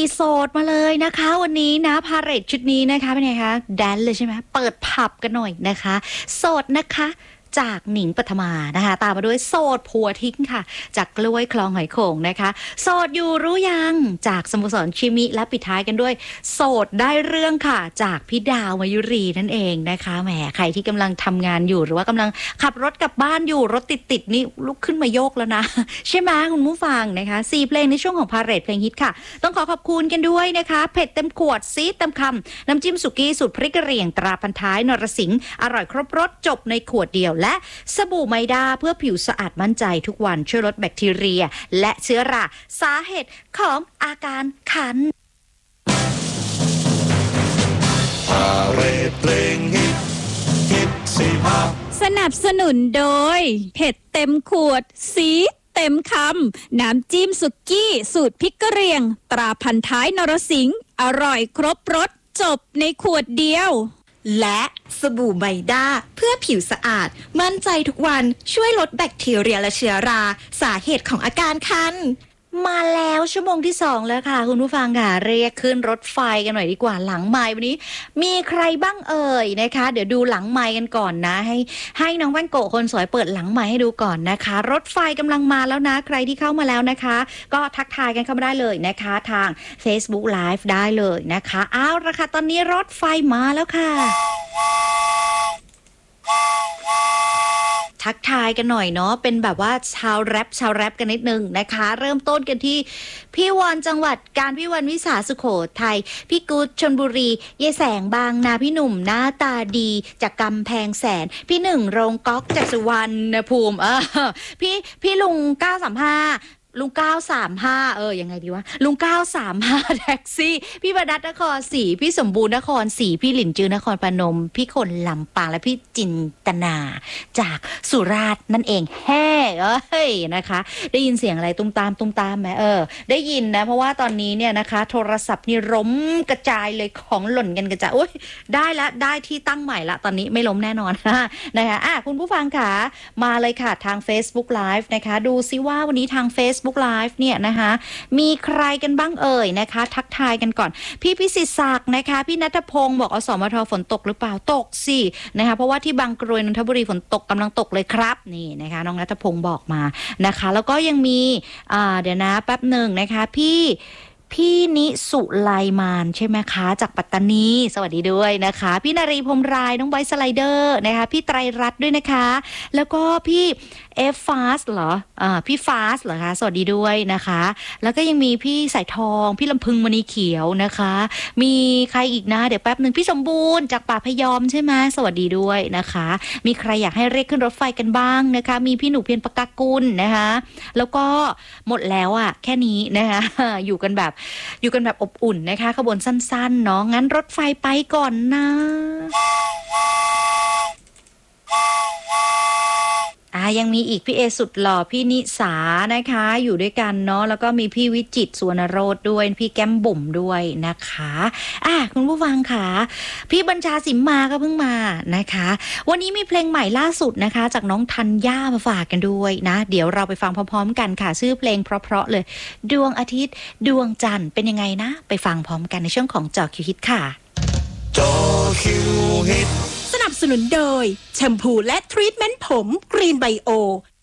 โสดมาเลยนะคะวันนี้นะพาเหรดชุดนี้นะคะเป็นไงคะแดนเลยใช่ไหมเปิดผับกันหน่อยนะคะโสดนะคะจากหนิงปฐมานะคะตามมาด้วยโสดผัวทิ้งค่ะจากกล้วยคลองหอยโข่งนะคะโสดอยู่รู้ยังจากสโมสรชิมิและปิดท้ายกันด้วยโสดได้เรื่องค่ะจากพี่ดาวมายุรีนั่นเองนะคะแหมใครที่กำลังทำงานอยู่หรือว่ากำลังขับรถกลับบ้านอยู่รถติดนี่ลุกขึ้นมาโยกแล้วนะใช่ไหมคุณผู้ฟังนะคะ4เพลงในช่วงของพาเหรดเพลงฮิตค่ะต้องขอบคุณกันด้วยนะคะเผ็ดเต็มขวดซีดเต็มคำน้ำจิ้มสุกี้สูตรพริกกระเหรี่ยงตราพันท้ายนรสิงห์อร่อยครบรสจบในขวดเดียวและสบู่ไมด้าเพื่อผิวสะอาดมั่นใจทุกวันช่วยลดแบคทีเรียและเชื้อราสาเหตุของอาการคันพาเหรดเพลงฮิตฮิตสิมาสนับสนุนโดยเผ็ดเต็มขวดซีดเต็มคำน้ำจิ้มสุกี้สูตรพริกกระเหรี่ยงตราพันท้ายนรสิงห์อร่อยครบรสจบในขวดเดียวและสบู่ไมด้าเพื่อผิวสะอาดมั่นใจทุกวันช่วยลดแบคทีเรียและเชื้อราสาเหตุของอาการคันมาแล้วชั่วโมงที่2แล้วค่ะคุณผู้ฟังค่ะเรียกขึ้นรถไฟกันหน่อยดีกว่าหลังไมค์วันนี้มีใครบ้างเอ่ยนะคะเดี๋ยวดูหลังไมค์กันก่อนนะให้น้องแว่นโกะคนสวยเปิดหลังไมค์ให้ดูก่อนนะคะรถไฟกำลังมาแล้วนะใครที่เข้ามาแล้วนะคะก็ทักทายกันเข้ามาได้เลยนะคะทาง Facebook Live ได้เลยนะคะเอาละค่ะตอนนี้รถไฟมาแล้วค่ะทักทายกันหน่อยเนาะเป็นแบบว่าชาวแรปกันนิดนึงนะคะเริ่มต้นกันที่พี่วอนจังหวัดการพี่วอนวิสาสุโขทัยพี่กู๊ดชลบุรีเยแสงบางนาพี่หนุ่มหน้าตาดีจากกำแพงแสนพี่หนึ่งโรงก๊อกจากสุวรรณภูมิพี่ลุง935ลุง935ยังไงดีวะลุง935แท็กซี่พี่บดัตนครศรีพี่สมบูรณ์นครศรีพี่หลินจือนครพนมพี่คนลำปางและพี่จินตนาจากสุราษฎร์นั่นเองแฮ่นะคะได้ยินเสียงอะไรตุ้มตามไหมได้ยินนะเพราะว่าตอนนี้เนี่ยนะคะโทรศัพท์นี่ล้มกระจายเลยของหล่นกันกระจายโอ๊ยได้ที่ตั้งใหม่ละตอนนี้ไม่ล้มแน่นอนนะคะคุณผู้ฟังค่ะมาเลยค่ะทาง Facebook Live นะคะดูซิว่าวันนี้ทาง Facebook Live เนี่ยนะคะมีใครกันบ้างเอ่ยนะคะทักทายกันก่อนพี่พิสิทธิ์ศักดิ์นะคะพี่ณัฐพงศ์บอกอสมทฝนตกหรือเปล่าตกสินะคะเพราะว่าที่บางกรวยนนทบุรีฝนตกกำลังตกเลยครับนี่นะคะน้องณัฐพงศ์บอกมานะคะแล้วก็ยังมีเดี๋ยวนะแป๊บหนึ่งนะคะพี่นิสุไลมานใช่ไหมคะจากปัตตานีสวัสดีด้วยนะคะพี่นารีพรมรายน้องไบสไลเดอร์นะคะพี่ไตรรัตน์ด้วยนะคะแล้วก็พี่ฟาสเหรอพี่ฟาสเหรอคะสวัสดีด้วยนะคะแล้วก็ยังมีพี่สายทองพี่ลำพึงมณีเขียวนะคะมีใครอีกนะเดี๋ยวแป๊บหนึ่งพี่สมบูรณ์จากป่าพยอมใช่ไหมสวัสดีด้วยนะคะมีใครอยากให้เรียกขึ้นรถไฟกันบ้างนะคะมีพี่หนูเพียรปกากุลนะคะแล้วก็หมดแล้วแค่นี้นะคะอยู่กันแบบอบอุ่นนะคะขบวนสั้นๆเนาะงั้นรถไฟไปก่อนนะยังมีอีกพี่เอสุดหล่อพี่นิสานะคะอยู่ด้วยกันเนาะแล้วก็มีพี่วิจิตรสุวรรณโรจน์ด้วยพี่แก้มบุ๋มด้วยนะคะคุณผู้ฟังค่ะพี่บัญชาสิมมาก็เพิ่งมานะคะวันนี้มีเพลงใหม่ล่าสุดนะคะจากน้องธัญญามาฝากกันด้วยนะเดี๋ยวเราไปฟังพร้อมๆกันค่ะชื่อเพลงเพราะๆเลยดวงอาทิตย์ดวงจันทร์เป็นยังไงนะไปฟังพร้อมกันในช่วงของจอคิวฮิตค่ะจอคิวฮิตสนับสนุนโดยแชมพูและทรีทเมนต์ผมกรีนไบโอ